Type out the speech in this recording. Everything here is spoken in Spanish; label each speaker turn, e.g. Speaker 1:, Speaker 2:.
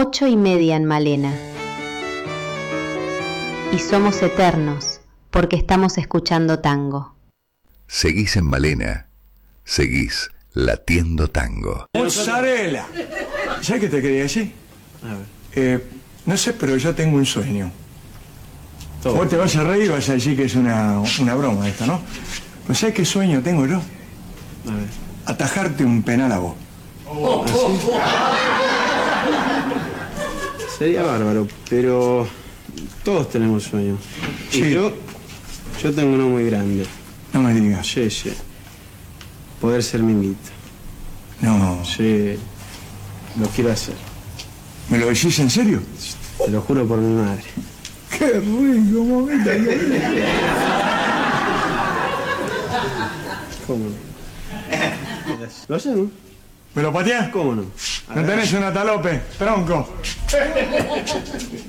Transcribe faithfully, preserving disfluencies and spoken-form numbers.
Speaker 1: Ocho y media en Malena. Y somos eternos porque estamos escuchando tango.
Speaker 2: Seguís en Malena, seguís latiendo tango.
Speaker 3: Mozzarella. ¿Sabes qué te quería decir?
Speaker 4: A ver.
Speaker 3: Eh, no sé, pero yo tengo un sueño.
Speaker 4: Todo.
Speaker 3: Vos te vas a reír y vas a decir que es una, una broma esto, ¿no? Pues ¿sabes qué sueño tengo yo?
Speaker 4: A ver.
Speaker 3: Atajarte un penal a vos.
Speaker 4: ¿Así? Sería bárbaro, pero todos tenemos sueños.
Speaker 3: Sí.
Speaker 4: Y yo, yo tengo uno muy grande.
Speaker 3: No me digas.
Speaker 4: Sí, sí. Poder ser mimita.
Speaker 3: No.
Speaker 4: Sí. Lo quiero hacer.
Speaker 3: ¿Me lo decís en serio?
Speaker 4: Te lo juro por mi madre.
Speaker 3: ¡Qué rico, mamita!
Speaker 4: ¿Cómo no? ¿Lo hacemos?
Speaker 3: ¿Me lo pateás?
Speaker 4: ¿Cómo no?
Speaker 3: ¿No tenés una talope, tronco?